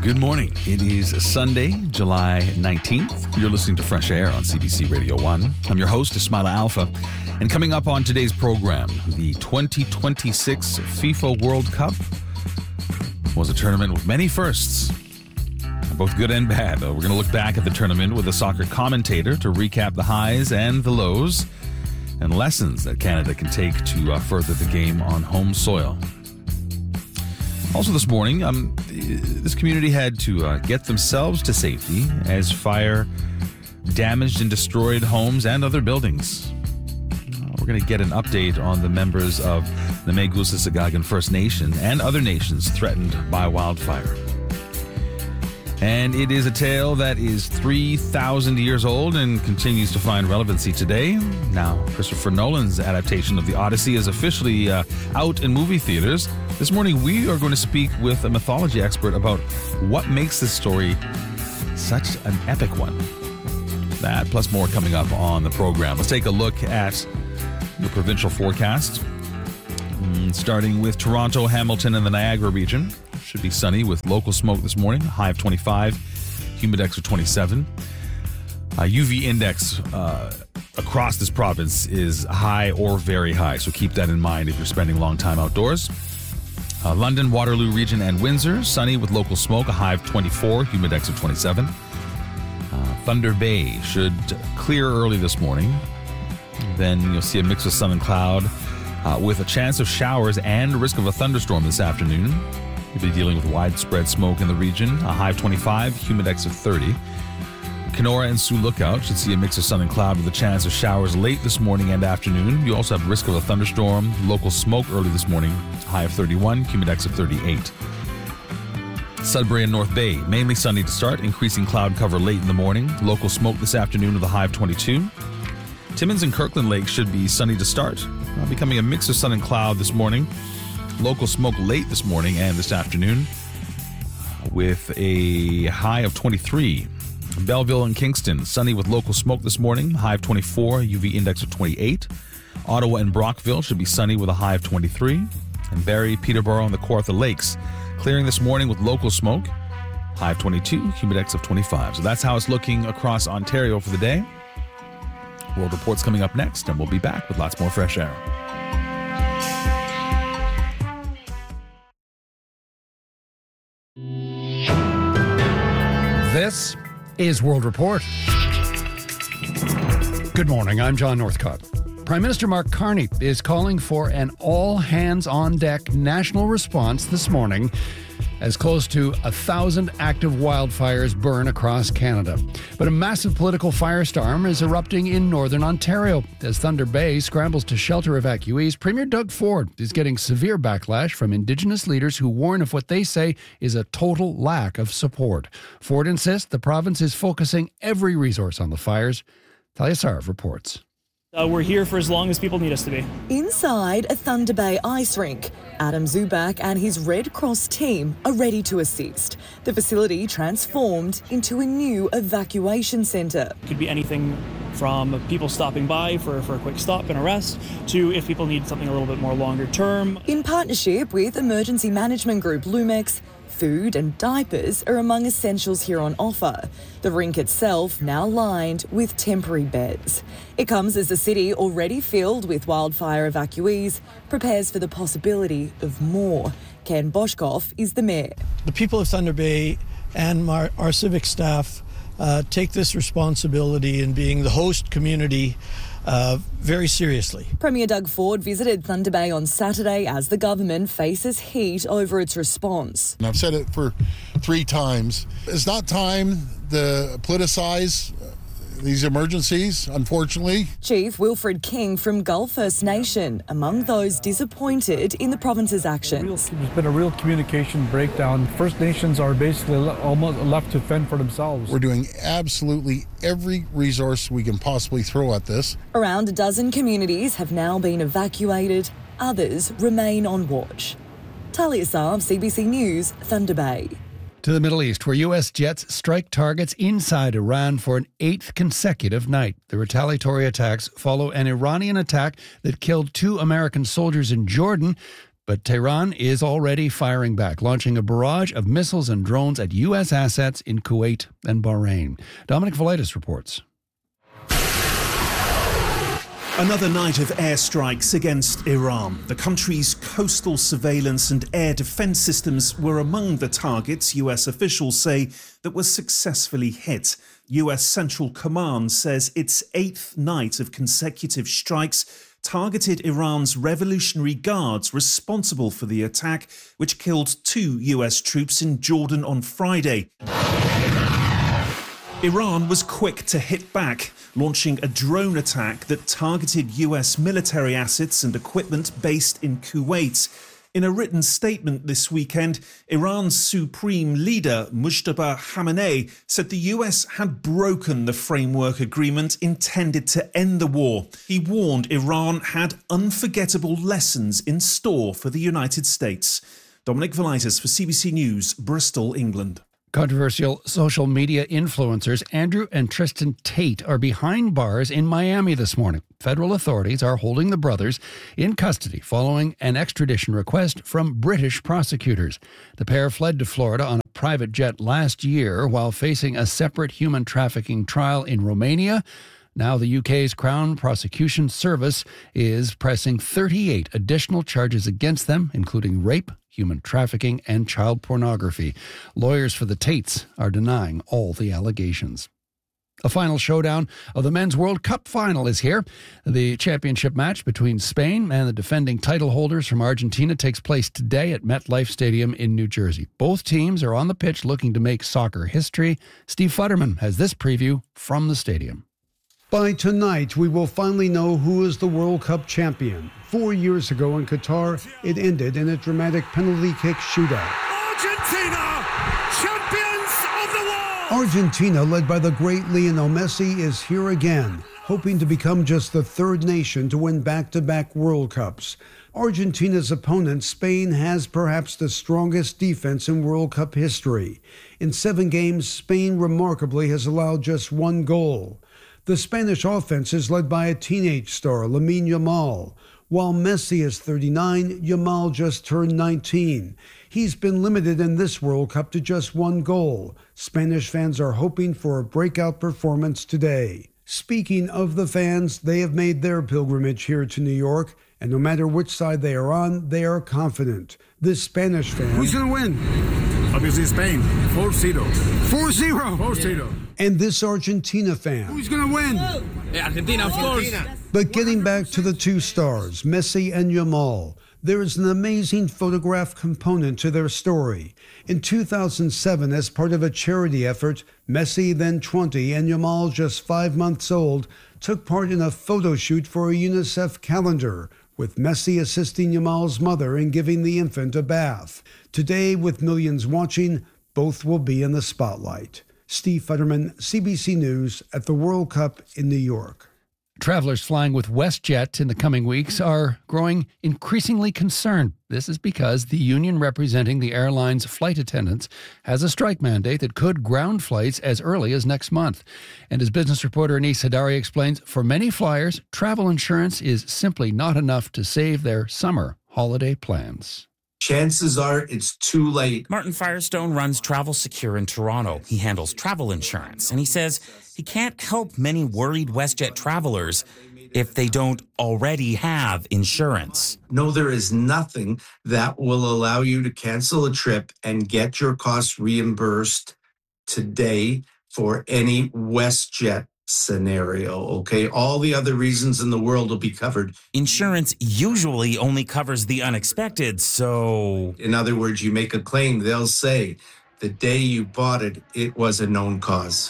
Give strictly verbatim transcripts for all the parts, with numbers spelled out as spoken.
Good morning. It is Sunday, July nineteenth. You're listening to Fresh Air on C B C Radio one. I'm your host, Ismaila Alfa. And coming up on today's program, the twenty twenty-six FIFA World Cup was a tournament with many firsts, both good and bad. We're going to look back at the tournament with a soccer commentator to recap the highs and the lows and lessons that Canada can take to uh, further the game on home soil. Also this morning, um, this community had to uh, get themselves to safety as fire damaged and destroyed homes and other buildings. Uh, we're going to get an update on the members of the Métis-Sagagan First Nation and other nations threatened by wildfire. And it is a tale that is three thousand years old and continues to find relevancy today. Now, Christopher Nolan's adaptation of The Odyssey is officially uh, out in movie theaters. This morning, we are going to speak with a mythology expert about what makes this story such an epic one. That plus more coming up on the program. Let's take a look at the provincial forecast. Starting with Toronto, Hamilton, and the Niagara region. Should be sunny with local smoke this morning, high of twenty-five, humidex of twenty-seven. Uh, U V index uh, across this province is high or very high, so keep that in mind if you're spending a long time outdoors. Uh, London, Waterloo region, and Windsor, sunny with local smoke, a high of twenty-four, humidex of twenty-seven. Uh, Thunder Bay should clear early this morning. Then you'll see a mix of sun and cloud uh, with a chance of showers and risk of a thunderstorm this afternoon. You'll be dealing with widespread smoke in the region, a high of twenty-five, humidex of thirty. Kenora and Sioux Lookout should see a mix of sun and cloud with a chance of showers late this morning and afternoon. You also have risk of a thunderstorm, local smoke early this morning, high of thirty-one, humidex of thirty-eight. Sudbury and North Bay, mainly sunny to start, increasing cloud cover late in the morning. Local smoke this afternoon with a high of twenty-two. Timmins and Kirkland Lake should be sunny to start, uh, becoming a mix of sun and cloud this morning. Local smoke late this morning and this afternoon with a high of twenty-three. Belleville and Kingston, sunny with local smoke this morning, high of twenty-four, U V index of twenty-eight. Ottawa and Brockville should be sunny with a high of twenty-three. And Barrie, Peterborough, and the Kawartha Lakes, clearing this morning with local smoke, high of twenty-two, humidex of twenty-five. So that's how it's looking across Ontario for the day. World Report's coming up next, and we'll be back with lots more fresh air. This is World Report. Good morning, I'm John Northcott. Prime Minister Mark Carney is calling for an all-hands-on-deck national response this morning as close to a thousand active wildfires burn across Canada. But a massive political firestorm is erupting in northern Ontario. As Thunder Bay scrambles to shelter evacuees, Premier Doug Ford is getting severe backlash from Indigenous leaders who warn of what they say is a total lack of support. Ford insists the province is focusing every resource on the fires. Talia Sarv reports. Uh, we're here for as long as people need us to be. Inside a Thunder Bay ice rink, Adam Zubak and his Red Cross team are ready to assist. The facility transformed into a new evacuation centre. It could be anything from people stopping by for, for a quick stop and a rest to if people need something a little bit more longer term. In partnership with emergency management group Lumex, food and diapers are among essentials here on offer. The rink itself now lined with temporary beds. It comes as the city, already filled with wildfire evacuees, prepares for the possibility of more. Ken Boshkoff is the mayor. The people of Thunder Bay and our, our civic staff uh, take this responsibility in being the host community Uh, very seriously. Premier Doug Ford visited Thunder Bay on Saturday as the government faces heat over its response. And I've said it for three times. It's not time to politicize these emergencies, unfortunately. Chief Wilfred King from Gull First Nation, among those disappointed in the province's actions. There's been a real communication breakdown. First Nations are basically almost left to fend for themselves. We're doing absolutely every resource we can possibly throw at this. Around a dozen communities have now been evacuated. Others remain on watch. Talia Sarv, C B C News, Thunder Bay. To the Middle East, where U S jets strike targets inside Iran for an eighth consecutive night. The retaliatory attacks follow an Iranian attack that killed two American soldiers in Jordan. But Tehran is already firing back, launching a barrage of missiles and drones at U S assets in Kuwait and Bahrain. Dominic Velitis reports. Another night of airstrikes against Iran. The country's coastal surveillance and air defense systems were among the targets U S officials say that were successfully hit. U S Central Command says its eighth night of consecutive strikes targeted Iran's Revolutionary Guards responsible for the attack, which killed two U S troops in Jordan on Friday. Iran was quick to hit back, launching a drone attack that targeted U S military assets and equipment based in Kuwait. In a written statement this weekend, Iran's supreme leader, Mujtaba Khamenei, said the U S had broken the framework agreement intended to end the war. He warned Iran had unforgettable lessons in store for the United States. Dominic Velitis for C B C News, Bristol, England. Controversial social media influencers Andrew and Tristan Tate are behind bars in Miami this morning. Federal authorities are holding the brothers in custody following an extradition request from British prosecutors. The pair fled to Florida on a private jet last year while facing a separate human trafficking trial in Romania. Now the U K's Crown Prosecution Service is pressing thirty-eight additional charges against them, including rape, human trafficking, and child pornography. Lawyers for the Tates are denying all the allegations. A final showdown of the Men's World Cup final is here. The championship match between Spain and the defending title holders from Argentina takes place today at MetLife Stadium in New Jersey. Both teams are on the pitch looking to make soccer history. Steve Futterman has this preview from the stadium. By tonight, we will finally know who is the World Cup champion. Four years ago in Qatar, it ended in a dramatic penalty kick shootout. Argentina, champions of the world! Argentina, led by the great Lionel Messi, is here again, hoping to become just the third nation to win back-to-back World Cups. Argentina's opponent, Spain, has perhaps the strongest defense in World Cup history. In seven games, Spain remarkably has allowed just one goal. The Spanish offense is led by a teenage star, Lamine Yamal. While Messi is thirty-nine, Yamal just turned nineteen. He's been limited in this World Cup to just one goal. Spanish fans are hoping for a breakout performance today. Speaking of the fans, they have made their pilgrimage here to New York, and no matter which side they are on, they are confident. This Spanish fan... Who's going to win? Obviously Spain. four zero. four zero. four zero. And this Argentina fan. Who's going to win? Argentina, of course. But getting back to the two stars, Messi and Yamal, there is an amazing photograph component to their story. In two thousand seven, as part of a charity effort, Messi, then twenty, and Yamal, just five months old, took part in a photo shoot for a UNICEF calendar, with Messi assisting Yamal's mother in giving the infant a bath. Today, with millions watching, both will be in the spotlight. Steve Futterman, C B C News, at the World Cup in New York. Travelers flying with WestJet in the coming weeks are growing increasingly concerned. This is because the union representing the airline's flight attendants has a strike mandate that could ground flights as early as next month. And as business reporter Anis Hadari explains, for many flyers, travel insurance is simply not enough to save their summer holiday plans. Chances are it's too late. Martin Firestone runs Travel Secure in Toronto. He handles travel insurance, and he says he can't help many worried WestJet travelers if they don't already have insurance. No, there is nothing that will allow you to cancel a trip and get your costs reimbursed today for any WestJet scenario, okay? All the other reasons in the world will be covered. Insurance usually only covers the unexpected, so... In other words, you make a claim, they'll say, the day you bought it, it was a known cause.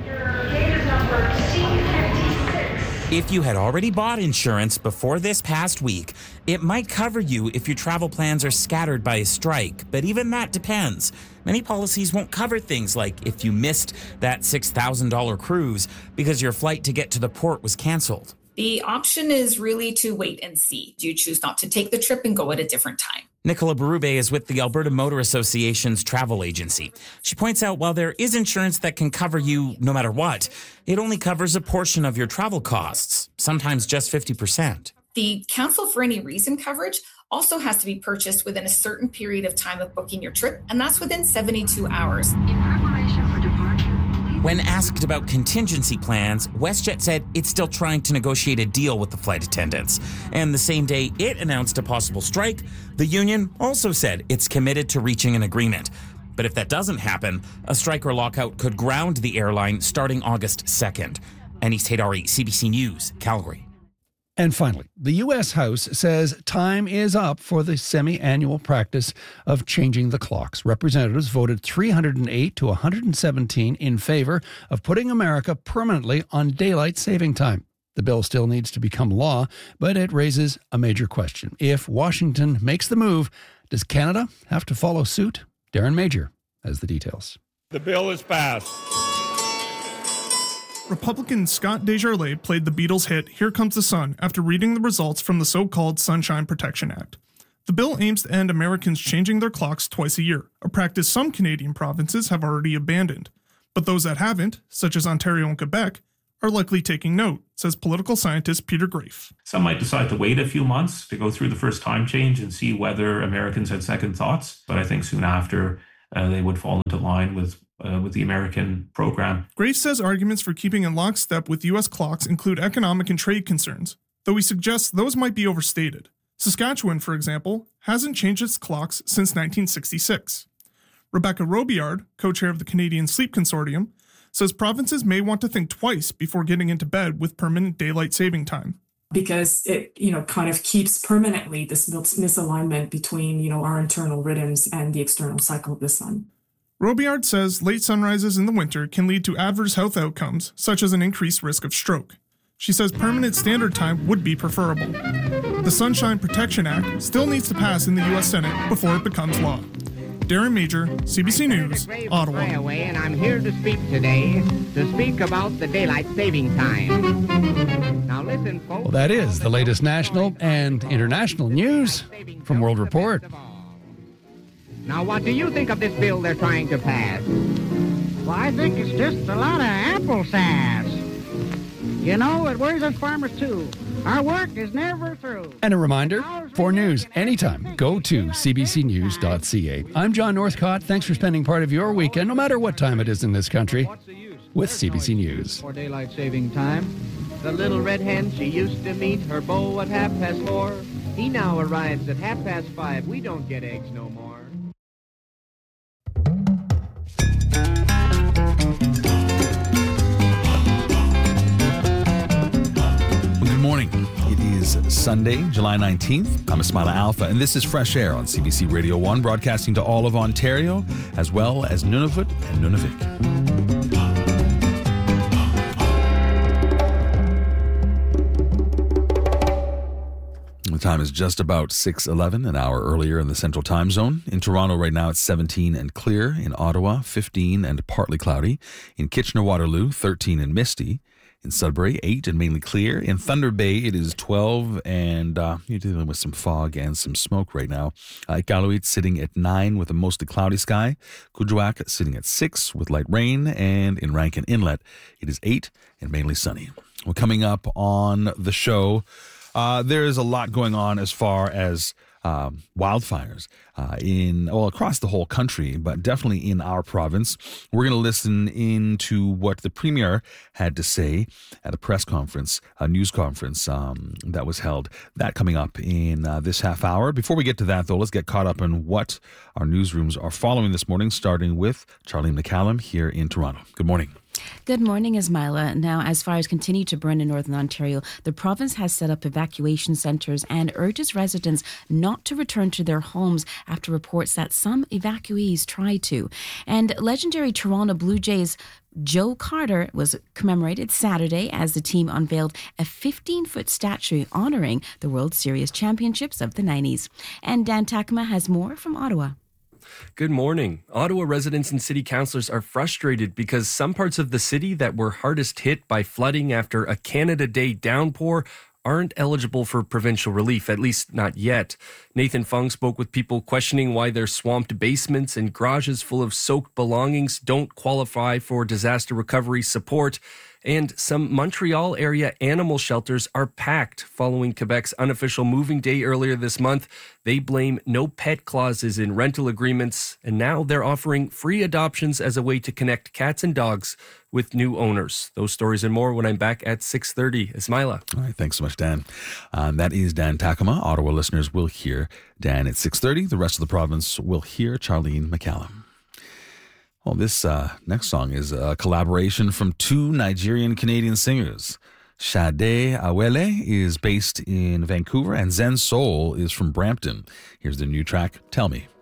If you had already bought insurance before this past week, it might cover you if your travel plans are scattered by a strike, but even that depends. Many policies won't cover things like if you missed that six thousand dollars cruise because your flight to get to the port was canceled. The option is really to wait and see. Do you choose not to take the trip and go at a different time? Nicola Berube is with the Alberta Motor Association's travel agency. She points out while there is insurance that can cover you no matter what, it only covers a portion of your travel costs, sometimes just fifty percent. The cancel for any reason coverage also has to be purchased within a certain period of time of booking your trip, and that's within seventy-two hours. When asked about contingency plans, WestJet said it's still trying to negotiate a deal with the flight attendants. And the same day it announced a possible strike, the union also said it's committed to reaching an agreement. But if that doesn't happen, a strike or lockout could ground the airline starting August second. Anis Haydari, C B C News, Calgary. And finally, the U S House says time is up for the semi-annual practice of changing the clocks. Representatives voted three hundred eight to one hundred seventeen in favor of putting America permanently on daylight saving time. The bill still needs to become law, but it raises a major question. If Washington makes the move, does Canada have to follow suit? Darren Major has the details. The bill is passed. Republican Scott Desjardins played the Beatles' hit Here Comes the Sun after reading the results from the so-called Sunshine Protection Act. The bill aims to end Americans changing their clocks twice a year, a practice some Canadian provinces have already abandoned. But those that haven't, such as Ontario and Quebec, are likely taking note, says political scientist Peter Graefe. Some might decide to wait a few months to go through the first time change and see whether Americans had second thoughts, but I think soon after uh, they would fall into line with Uh, with the American program. Graefe says arguments for keeping in lockstep with U S clocks include economic and trade concerns, though he suggests those might be overstated. Saskatchewan, for example, hasn't changed its clocks since nineteen sixty-six. Rebecca Robillard, co-chair of the Canadian Sleep Consortium, says provinces may want to think twice before getting into bed with permanent daylight saving time. Because it, you know, kind of keeps permanently this misalignment between, you know, our internal rhythms and the external cycle of the sun. Robillard says late sunrises in the winter can lead to adverse health outcomes, such as an increased risk of stroke. She says permanent standard time would be preferable. The Sunshine Protection Act still needs to pass in the U S Senate before it becomes law. Darren Major, C B C News, Ottawa. Away, and I'm here to speak today, to speak about the daylight saving time. Now listen, folks. Well, that is the latest national and international news from World Report. Now, what do you think of this bill they're trying to pass? Well, I think it's just a lot of apple sass. You know, it worries us farmers, too. Our work is never through. And a reminder, for news anytime, go to c b c news dot c a. I'm John Northcott. Thanks for spending part of your weekend, no matter what time it is in this country, with C B C News. For daylight saving time, the little red hen, she used to meet her beau at half past four. He now arrives at half past five. We don't get eggs no more. Good morning. It is Sunday, July nineteenth. I'm Ismaila Alpha, and this is Fresh Air on C B C Radio one, broadcasting to all of Ontario, as well as Nunavut and Nunavik. The time is just about six eleven, an hour earlier in the Central Time Zone. In Toronto right now, it's seventeen and clear. In Ottawa, fifteen and partly cloudy. In Kitchener-Waterloo, thirteen and misty. In Sudbury, eight and mainly clear. In Thunder Bay, it is twelve, and uh, you're dealing with some fog and some smoke right now. Uh, Iqaluit sitting at nine with a mostly cloudy sky. Kuujjuaq sitting at six with light rain. And in Rankin Inlet, it is eight and mainly sunny. Well, coming up on the show, uh, there is a lot going on as far as Um, wildfires uh, in well across the whole country, but definitely in our province. We're going to listen into what the Premier had to say at a press conference, a news conference um, that was held. That coming up in uh, this half hour. Before we get to that, though, let's get caught up on what our newsrooms are following this morning, starting with Charlene McCallum here in Toronto. Good morning. Good morning, Ismaila. Now, as fires continue to burn in Northern Ontario, the province has set up evacuation centres and urges residents not to return to their homes after reports that some evacuees tried to. And legendary Toronto Blue Jays Joe Carter was commemorated Saturday as the team unveiled a fifteen-foot statue honouring the World Series championships of the nineties. And Dan Takema has more from Ottawa. Good morning. Ottawa residents and city councillors are frustrated because some parts of the city that were hardest hit by flooding after a Canada Day downpour aren't eligible for provincial relief, at least not yet. Nathan Fung spoke with people questioning why their swamped basements and garages full of soaked belongings don't qualify for disaster recovery support. And some Montreal area animal shelters are packed following Quebec's unofficial moving day earlier this month. They blame no pet clauses in rental agreements, and now they're offering free adoptions as a way to connect cats and dogs with new owners. Those stories and more when I'm back at six thirty. Ismaila. All right, thanks so much, Dan. Um, that is Dan Takama. Ottawa listeners will hear Dan at six thirty. The rest of the province will hear Charlene McCallum. Well, this uh, next song is a collaboration from two Nigerian-Canadian singers. Sade Awele is based in Vancouver, and Zen Soul is from Brampton. Here's the new track, Tell Me.